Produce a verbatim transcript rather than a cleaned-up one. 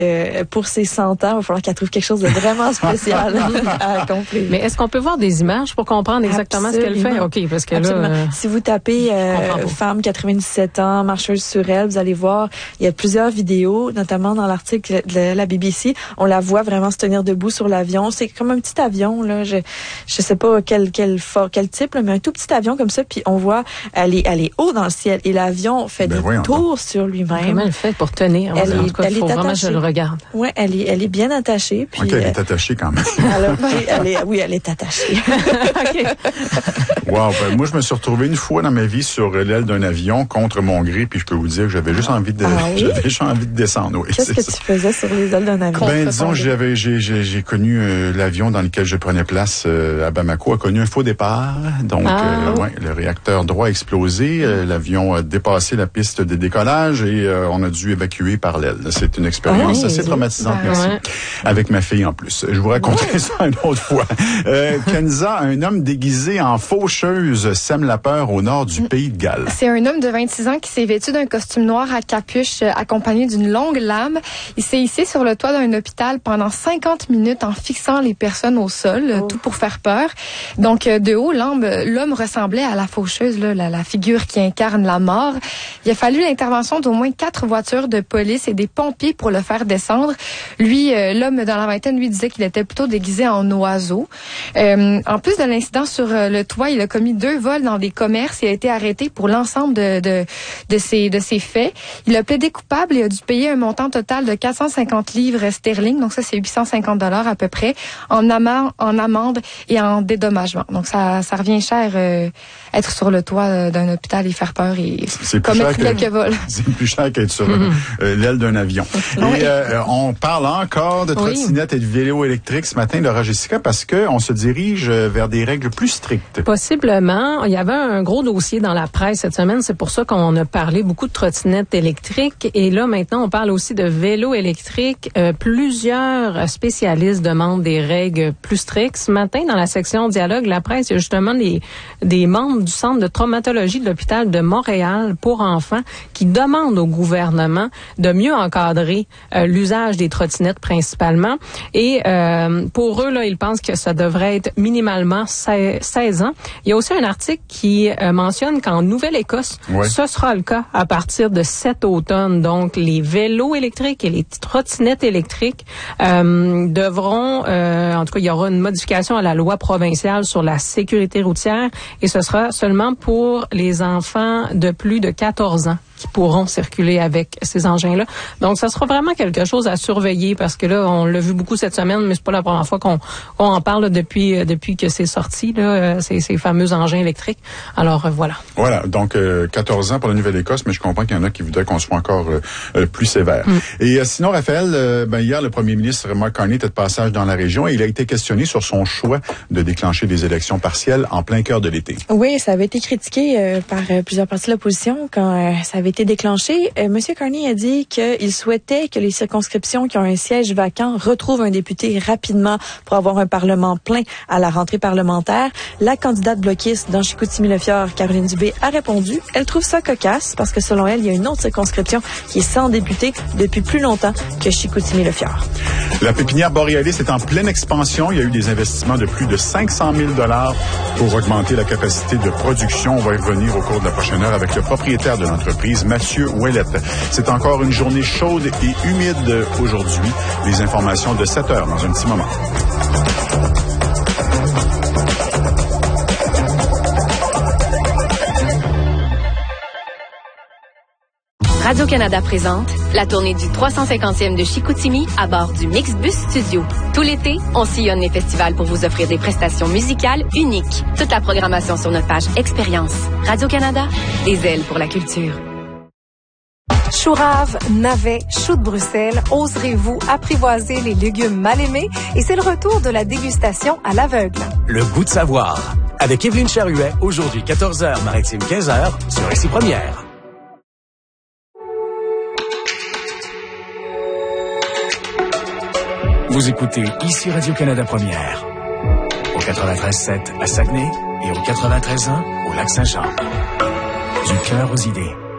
Euh, pour ses cent ans, il va falloir qu'elle trouve quelque chose de vraiment spécial à accomplir. Mais est-ce qu'on peut voir des images pour comprendre exactement Absolument. Ce qu'elle fait? OK, parce que Absolument. Là... Euh, si vous tapez euh, femme quatre-vingt-dix-sept ans, marcheuse sur elle, vous allez voir, il y a plusieurs vidéos, notamment dans l'article de la B B C. On la voit vraiment se tenir debout sur l'avion. C'est comme un petit avion, là. Je je sais pas quel quel fort, quel type, là, mais un tout petit avion comme ça. Puis on voit, elle est, elle est haut dans le ciel et l'avion fait ben des tours donc. Sur lui-même. Comment elle fait pour tenir? Elle, en tout cas, elle faut est vraiment que je le regarde. Oui, elle est, elle est bien attachée. Puis, OK, elle est attachée quand même. Alors, elle est, oui, elle est attachée. OK. Wow, ben, moi, je me suis retrouvé une fois dans ma vie sur l'aile d'un avion contre mon gré, puis je peux vous dire que j'avais juste envie de, ah, oui? j'avais juste envie de descendre. Oui, Qu'est-ce que ça. Tu faisais sur les ailes d'un avion? Ben, disons, j'avais, j'ai, j'ai, j'ai connu euh, l'avion dans lequel je prenais place euh, à Bamako a connu un faux départ. Donc, ah, euh, oui. ouais, le réacteur droit a explosé. Euh, l'avion a dépassé la piste de décollage et euh, on a dû évacuer par l'aile. C'est une expérience oui, assez traumatisante, ben, merci. Ouais. Avec ma fille en plus. Je vous raconterai ouais. ça une autre fois. Euh, Kenza, un homme déguisé en faucheuse sème la peur au nord du pays de Galles. C'est un homme de vingt-six ans qui s'est vêtu d'un costume noir à capuche euh, accompagné d'une longue lame. Il s'est hissé sur le toit d'un hôpital pendant cinquante minutes en fixant les personnes au sol, oh. tout pour faire peur. Donc, euh, de haut, l'homme, l'homme ressemblait à la faucheuse, là, la, la figure qui incarne la mort. Il a fallu l'intervention d'au moins quatre voitures de police et des pompiers pour le faire descendre. Lui, euh, l'homme dans la vingtaine, lui disait qu'il était plutôt déguisé en oiseau. Euh, en plus de l'incident sur euh, le toit, il a commis deux vols dans des commerces. Il a été arrêté pour l'ensemble de de de ces de ces faits. Il a plaidé coupable et a dû payer un montant total de quatre cent cinquante livres sterling. Donc ça, c'est huit cent cinquante dollars à peu près en amende, en amende et en dédommagement. Donc ça ça revient cher euh, être sur le toit d'un hôpital et faire peur et commettre quelques vols. C'est plus cher qu'être sur mm-hmm. euh, l'aile d'un avion. Et oui. euh, on parle encore de trottinettes oui. et de vélos électriques ce matin, Laura Jessica, parce que on se dirige vers des règles plus strictes. Possiblement. Il y avait un gros dossier dans la presse cette semaine. C'est pour ça qu'on a parlé beaucoup de trottinettes électriques. Et là, maintenant, on parle aussi de vélos électriques. Euh, plusieurs spécialistes demandent des règles plus strictes. Ce matin, dans la section Dialogue, la presse, il y a justement des, des membres du Centre de traumatologie de l'hôpital de Montréal pour enfants qui demandent au gouvernement de mieux encadrer euh, l'usage des trottinettes principalement. Et euh, pour eux, là, ils pensent que ça devrait être minimalement seize ans. Il y a aussi un article qui euh, mentionne qu'en Nouvelle-Écosse, ouais. ce sera le cas à partir de cet automne. Donc, les vélos électriques et les trottinettes électriques euh, devront, euh, en tout cas, il y aura une modification à la loi provinciale sur la sécurité routière et ce sera seulement pour les enfants de plus de quatorze ans qui pourront circuler avec ces engins-là. Donc, ça sera vraiment quelque chose à surveiller parce que là, on l'a vu beaucoup cette semaine, mais c'est pas la première fois qu'on, qu'on en parle là, depuis depuis que c'est sorti, là, ces, ces fameux engins électriques. Alors, euh, voilà. Voilà, donc euh, quatorze ans pour la Nouvelle-Écosse, mais je comprends qu'il y en a qui voudraient qu'on soit encore euh, plus sévère. Mm. Et euh, sinon, Raphaël, euh, ben, hier, le premier ministre Mark Carney était de passage dans la région et il a été questionné sur son choix de déclencher des élections partielles en plein cœur de l'été. Oui, ça avait été critiqué euh, par euh, plusieurs partis de l'opposition quand euh, ça avait été déclenché. Euh, Monsieur Carney a dit qu'il souhaitait que les circonscriptions qui ont un siège vacant retrouvent un député rapidement pour avoir un parlement plein à la rentrée parlementaire. La candidate bloquiste dans Chicoutimi-Le-Fjord, Caroline Dubé, a répondu. Elle trouve ça cocasse parce que selon elle, il y a une autre circonscription qui est sans député depuis plus longtemps que Chicoutimi-Le-Fjord. La pépinière Borealis est en pleine expansion. Il y a eu des investissements de plus de cinq cent mille dollars pour augmenter la capacité de production. On va y revenir au cours de la prochaine heure avec le propriétaire de l'entreprise, Mathieu Ouellette. C'est encore une journée chaude et humide aujourd'hui. Les informations de sept heures dans un petit moment. Radio-Canada présente la tournée du trois cent cinquantième de Chicoutimi à bord du Mixbus Studio. Tout l'été, on sillonne les festivals pour vous offrir des prestations musicales uniques. Toute la programmation sur notre page Expérience. Radio-Canada, des ailes pour la culture. Chou rave, navets, choux de Bruxelles, oserez-vous apprivoiser les légumes mal aimés? Et c'est le retour de la dégustation à l'aveugle. Le goût de savoir. Avec Evelyne Charuet, aujourd'hui quatorze heures, Maritime quinze heures, sur Récit Première. Vous écoutez ici Radio-Canada Première. Au quatre-vingt-treize sept à Saguenay et au quatre-vingt-treize un au Lac-Saint-Jean. Du cœur aux idées.